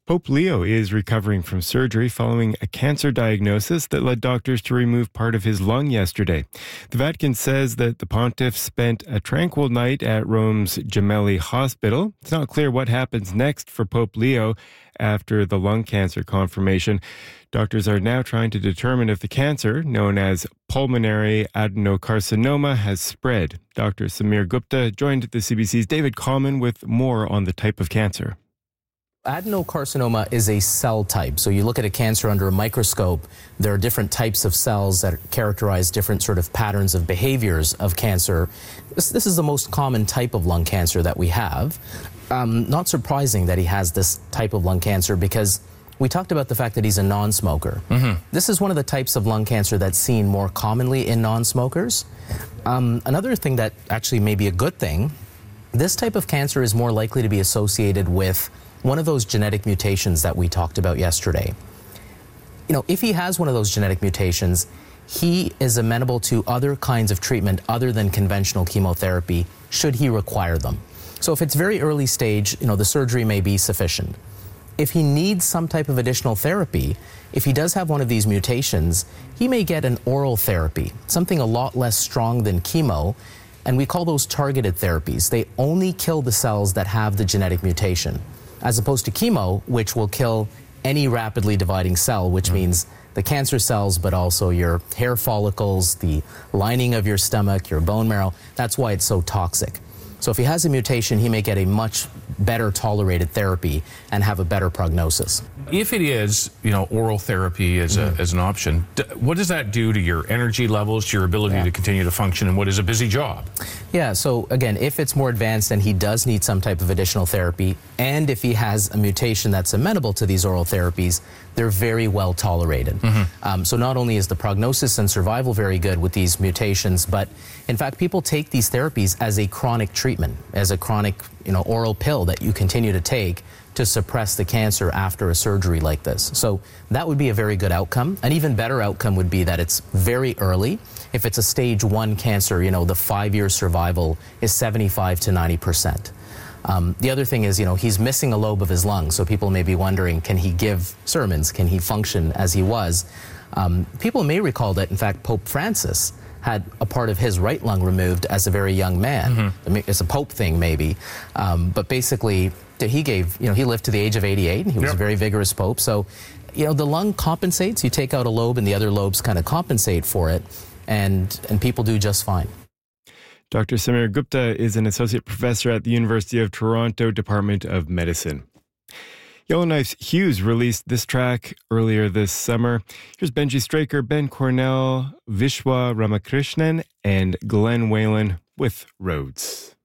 Pope Leo is recovering from surgery following a cancer diagnosis that led doctors to remove part of his lung yesterday. The Vatican says that the pontiff spent a tranquil night at Rome's Gemelli Hospital. It's not clear what happens next for Pope Leo after the lung cancer confirmation. Doctors are now trying to determine if the cancer, known as pulmonary adenocarcinoma, has spread. Dr. Samir Gupta joined the CBC's David Common with more on the type of cancer. Adenocarcinoma is a cell type. So you look at a cancer under a microscope, there are different types of cells that characterize different sort of patterns of behaviors of cancer. This is the most common type of lung cancer that we have. Not surprising that he has this type of lung cancer because we talked about the fact that he's a non-smoker. This is one of the types of lung cancer that's seen more commonly in non-smokers. Another thing that actually may be a good thing, this type of cancer is more likely to be associated with one of those genetic mutations that we talked about yesterday. You know, if he has one of those genetic mutations, he is amenable to other kinds of treatment other than conventional chemotherapy, should he require them. So if it's very early stage, you know, the surgery may be sufficient. If he needs some type of additional therapy, if he does have one of these mutations, he may get an oral therapy, something a lot less strong than chemo, and we call those targeted therapies. They only kill the cells that have the genetic mutation, as opposed to chemo, which will kill any rapidly dividing cell, which means the cancer cells, but also your hair follicles, the lining of your stomach, your bone marrow. That's why it's so toxic. So if he has a mutation, he may get a much better tolerated therapy and have a better prognosis. If it is, you know, oral therapy as an option, what does that do to your energy levels, to your ability to continue to function in what is a busy job? Yeah, so again, if it's more advanced and he does need some type of additional therapy, and if he has a mutation that's amenable to these oral therapies, they're very well tolerated. So not only is the prognosis and survival very good with these mutations, but in fact, people take these therapies as a chronic treatment, as a chronic, you know, oral pill that you continue to take to suppress the cancer after a surgery like this. So that would be a very good outcome. An even better outcome would be that it's very early. If it's a stage 1 cancer, you know, the 5-year survival is 75 to 90%. The other thing is, you know, he's missing a lobe of his lung, so people may be wondering, can he give sermons? Can he function as he was? People may recall that, in fact, Pope Francis had a part of his right lung removed as a very young man. It's a Pope thing, maybe. But basically, he gave, you know, he lived to the age of 88, and he was a very vigorous Pope. So, you know, the lung compensates. You take out a lobe, and the other lobes kind of compensate for it, and people do just fine. Dr. Samir Gupta is an associate professor at the University of Toronto Department of Medicine. Yellowknife's Hughes released this track earlier this summer. Here's Benji Straker, Ben Cornell, Vishwa Ramakrishnan, and Glenn Whalen with Roads.